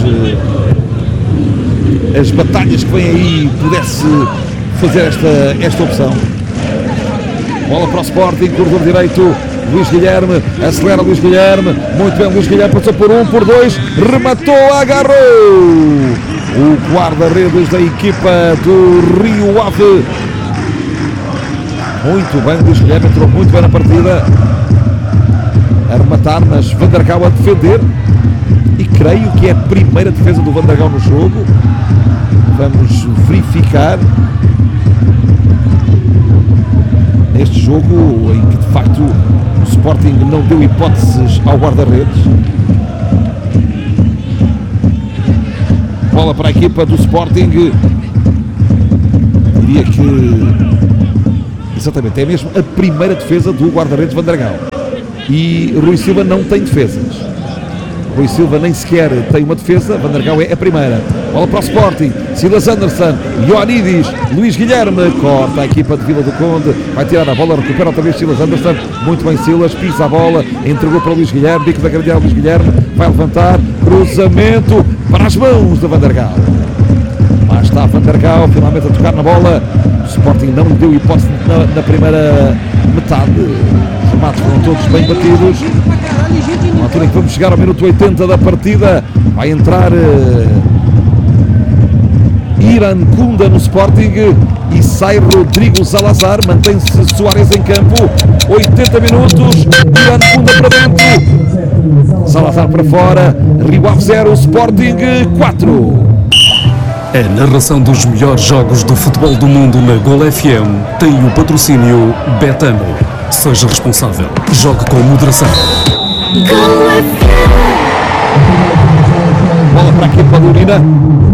as batalhas que vêm aí, pudesse fazer esta opção. Bola para o Sporting, corredor direito, Luís Guilherme, acelera Luís Guilherme, muito bem, Luís Guilherme passou por um, por dois, rematou, agarrou o guarda-redes da equipa do Rio Ave. Muito bem, Luís Guilherme entrou muito bem na partida, a rematar, mas Van der Gaal a defender, e creio que é a primeira defesa do Van der Gaal no jogo. Vamos verificar neste jogo em que de facto o Sporting não deu hipóteses ao guarda-redes. Bola para a equipa do Sporting, diria que exatamente é mesmo a primeira defesa do guarda-redes Van der Gaal, e Rui Silva não tem defesas. Rui Silva nem sequer tem uma defesa, Van der Gaal é a primeira. Bola para o Sporting, Silas Anderson, Ioannidis, Luís Guilherme, corta a equipa de Vila do Conde, vai tirar a bola, recupera outra vez Silas Anderson, muito bem Silas, pisa a bola, entregou para Luís Guilherme, bico da grande área Luís Guilherme, vai levantar, cruzamento para as mãos de Van der Gaal. Lá está Van der Gaal, finalmente a tocar na bola, o Sporting não deu hipótese na primeira metade, os remates foram todos bem batidos. Na altura em que vamos chegar ao minuto 80 da partida, vai entrar Iran Kunda no Sporting e sai Rodrigo Salazar, mantém-se Soares em campo, 80 minutos, Iran Kunda para dentro, Salazar para fora, Rio Ave 0, Sporting 4. A narração dos melhores jogos do futebol do mundo na Gol FM tem o patrocínio Betano. Seja responsável. Jogue com moderação. Bola para a equipa do Urina.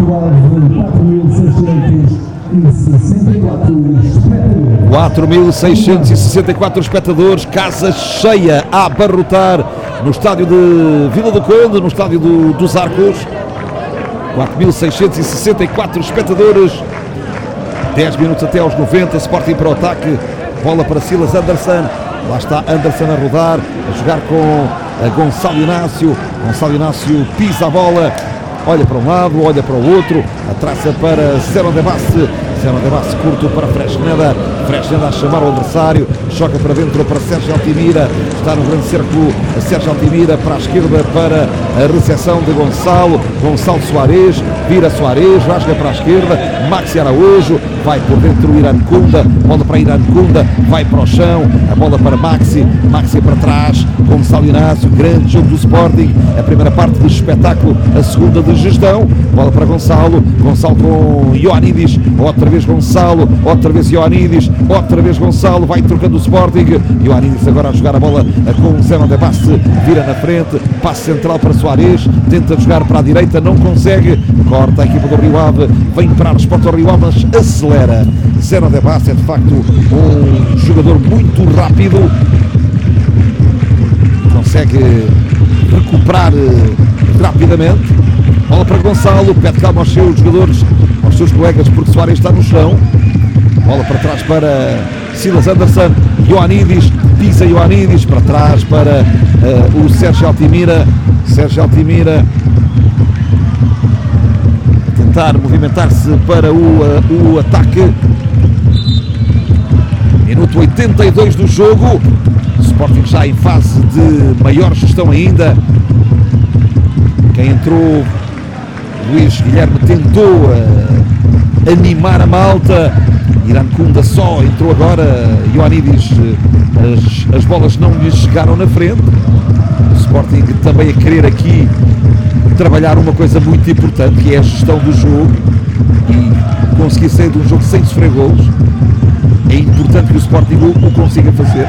4.664 espectadores, casa cheia a abarrotar no estádio de Vila do Conde, no estádio dos Arcos. 4.664 espectadores, 10 minutos até aos 90, Sporting para o ataque, bola para Silas Anderson, lá está Anderson a rodar, a jogar com Gonçalo Inácio pisa a bola, olha para um lado, olha para o outro, a traça para Zeno de Bassi curto para Fresneda a chamar o adversário, choca para dentro para Sérgio Altimira, está no grande círculo Sérgio Altimira, para a esquerda para a recepção de Gonçalo Soares, vira Soares, rasga para a esquerda, Maxi Araújo, vai por dentro o Irán Kunda, bola para Irán Kunda, vai para o chão, a bola para Maxi para trás, Gonçalo Inácio, grande jogo do Sporting, a primeira parte do espetáculo, a segunda de gestão, bola para Gonçalo com Ioannidis, outra vez Gonçalo, outra vez Ioannidis, outra vez Gonçalo, vai trocando o Sporting, Ioannidis agora a jogar a bola com Zeno de Bassi, vira na frente, passe central para Soares, tenta jogar para a direita, não consegue, corta a equipa do Rio Ave, vem para a resposta ao Rio Ave, mas acelera. Zeno de Bassi é de facto um jogador muito rápido, consegue recuperar rapidamente. Bola para Gonçalo, pede calma aos seus jogadores, aos seus colegas, porque Soares está no chão. Bola para trás para Silas Anderson, Ioannidis, pisa Ioannidis, para trás para o Sérgio Altimira a tentar movimentar-se para o ataque. Minuto 82 do jogo, o Sporting já em fase de maior gestão ainda. Quem entrou, Luís Guilherme, tentou animar a malta, Irán Kunda só entrou agora, Ioannidis, as bolas não lhe chegaram na frente. O Sporting também a querer aqui trabalhar uma coisa muito importante, que é a gestão do jogo e conseguir sair de um jogo sem sofrer golos. É importante que o Sporting o consiga fazer.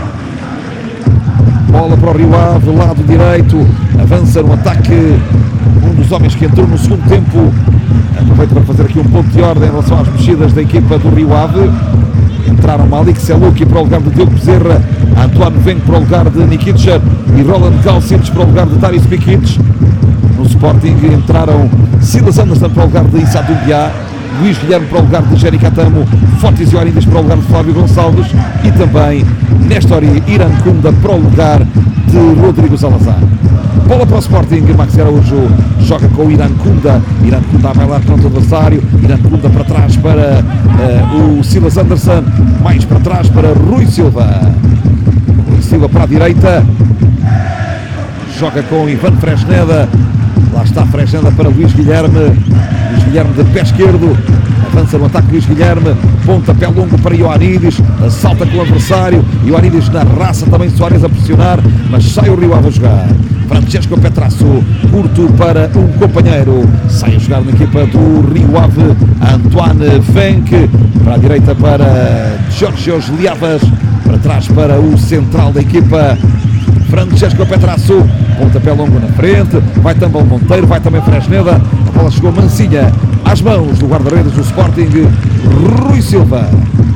Bola para o Rio Ave, lado direito, avança no ataque um dos homens que entrou no segundo tempo. Aproveito para fazer aqui um ponto de ordem em relação às mexidas da equipa do Rio Ave. Entraram Malik Selouki para o lugar de Diogo Bezerra, Antoine Vengo para o lugar de Nikitcher e Roland Galcic para o lugar de Taris Bikic. No Sporting entraram Silas Anderson para o lugar de Issa Doumbia, Luís Guilherme para o lugar de Jerry Catamo, Fotis Ioannidis para o lugar de Flávio Gonçalves e também Néstor Irán Kunda para o lugar de Rodrigo Salazar. Bola para o Sporting, Maxi Araújo joga com o Irán Kunda a bailar contra o adversário, Irán Kunda para trás para o Silas Anderson, mais para trás para Rui Silva para a direita, joga com Ivan Fresneda, lá está Fresneda para Luís Guilherme de pé esquerdo, avança no ataque Luís Guilherme, pontapé longo para Ioannidis, salta com o adversário, Ioannidis na raça, também Soares a pressionar, mas sai o Rio Ave a jogar. Francesco Petrasso, curto para um companheiro, sai a jogar na equipa do Rio Ave, Antoine Venck, para a direita para Georgios Liavas, para trás para o central da equipa, Francesco Petrasso, pontapé longo na frente, vai também Monteiro, vai também Fresneda, a bola chegou mansinha às mãos do guarda-redes do Sporting, Rui Silva.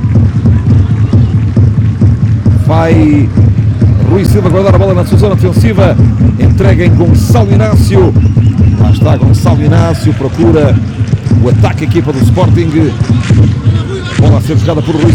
Vai Rui Silva guardar a bola na sua zona defensiva, entrega em Gonçalo Inácio, lá está Gonçalo Inácio, procura o ataque, a equipa do Sporting, bola a ser jogada por Rui